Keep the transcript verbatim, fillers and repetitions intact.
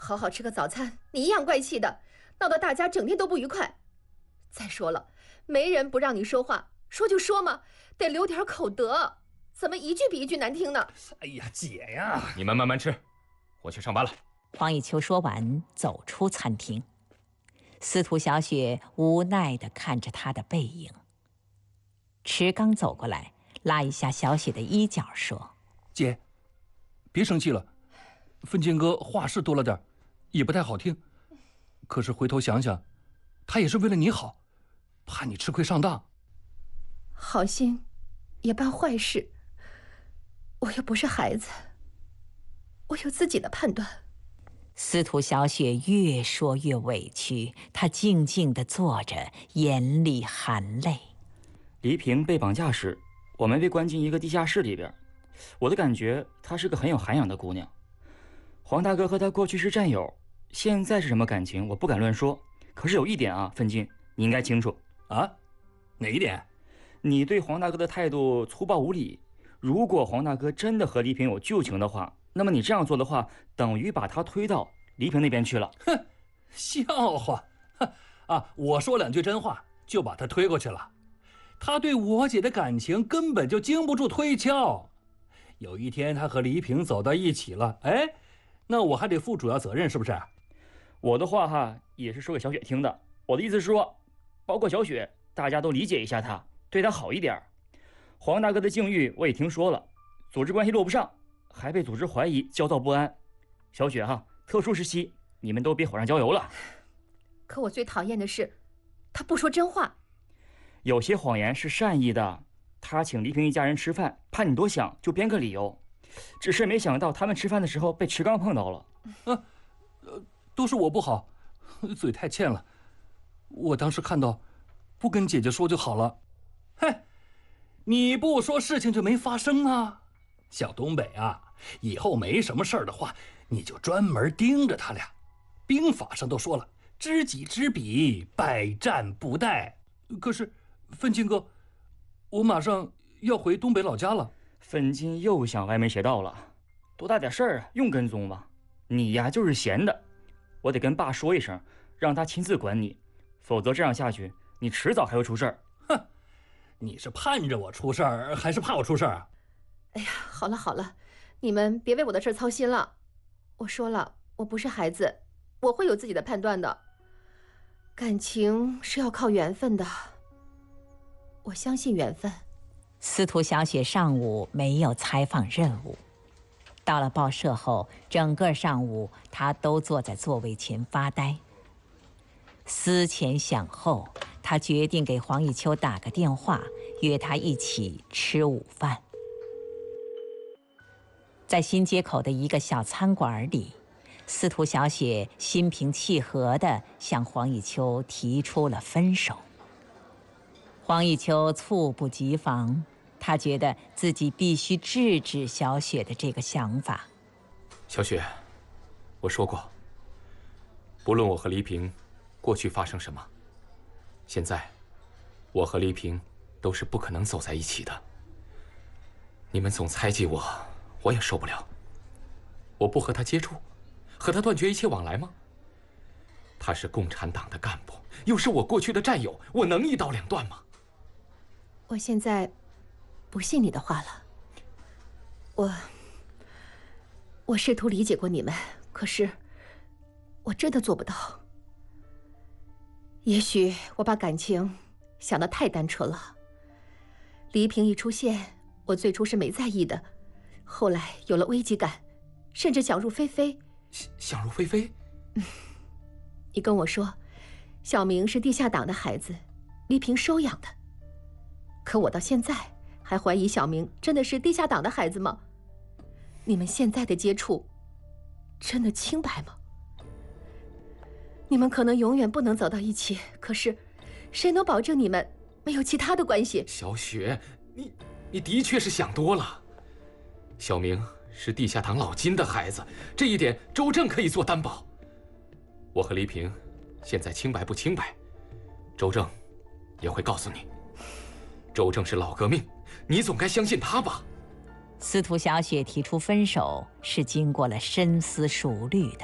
好好吃个早餐，你一样怪气的，闹得大家整天都不愉快。再说了，没人不让你说话，说就说嘛，得留点口德，怎么一句比一句难听呢？ 哎呀，姐呀， 你们慢慢吃，我去上班了。 黄以秋说完，走出餐厅。司徒小雪无奈地看着他的背影。池刚走过来，拉一下小雪的衣角，说：“ 姐，别生气了。奋进哥话是多了点，也不太好听。可是回头想想，他也是为了你好，怕你吃亏上当。 好心也办坏事，我又不是孩子，我有自己的判断。” 司徒小雪越说越委屈，她静静地坐着，眼里含泪。 黎平被绑架时，我们被关进一个地下室里边，我的感觉她是个很有涵养的姑娘。黄大哥和她过去是战友，现在是什么感情我不敢乱说，可是有一点啊，奋进你应该清楚啊。哪一点？ 你对黄大哥的态度粗暴无礼。如果黄大哥真的和黎平有旧情的话，那么你这样做的话，等于把他推到黎平那边去了。 哼，笑话！哼啊，我说两句真话就把他推过去了。他对我姐的感情根本就经不住推敲。有一天他和黎平走到一起了，哎，那我还得负主要责任，是不是？ 我的话哈也是说给小雪听的。我的意思是说，包括小雪，大家都理解一下她，对她好一点。黄大哥的境遇我也听说了，组织关系落不上，还被组织怀疑，焦躁不安。小雪哈，特殊时期你们都别火上浇油了。 可我最讨厌的是，他不说真话。 有些谎言是善意的，他请黎平一家人吃饭，怕你多想，就编个理由。只是没想到他们吃饭的时候被池刚碰到了。 啊，呃，都是我不好，嘴太欠了。我当时看到，不跟姐姐说就好了。嘿，你不说事情就没发生啊。小东北啊，以后没什么事儿的话，你就专门盯着他俩。兵法上都说了，知己知彼，百战不殆。可是，奋进哥，我马上要回东北老家了。 奋进又想歪门邪道了，多大点事儿啊，用跟踪吗？你呀就是闲的，我得跟爸说一声，让他亲自管你，否则这样下去，你迟早还会出事儿。 哼，你是盼着我出事儿，还是怕我出事儿啊？ 哎呀，好了好了，你们别为我的事操心了。我说了，我不是孩子，我会有自己的判断的。感情是要靠缘分的，我相信缘分。 司徒小雪上午没有采访任务，到了报社后，整个上午她都坐在座位前发呆。思前想后，她决定给黄以秋打个电话，约他一起吃午饭。在新街口的一个小餐馆里，司徒小雪心平气和地向黄以秋提出了分手。黄以秋猝不及防，他觉得自己必须制止小雪的这个想法。 小雪，我说过，不论我和黎平过去发生什么，现在我和黎平都是不可能走在一起的。你们总猜忌我，我也受不了。我不和他接触，和他断绝一切往来吗？他是共产党的干部，又是我过去的战友，我能一刀两断吗？ 我现在不信你的话了。我我试图理解过你们，可是我真的做不到。也许我把感情想得太单纯了。黎平一出现，我最初是没在意的，后来有了危机感，甚至想入非非。 想入非非？ 嗯，你跟我说，小明是地下党的孩子，黎平收养的。可我到现在还怀疑小明真的是地下党的孩子吗？你们现在的接触，真的清白吗？你们可能永远不能走到一起，可是，谁能保证你们没有其他的关系？ 小雪，你你的确是想多了。小明是地下党老金的孩子，这一点周正可以做担保。我和黎平现在清白不清白，周正也会告诉你。周正是老革命，你总该相信他吧？ 司徒小雪提出分手是经过了深思熟虑的。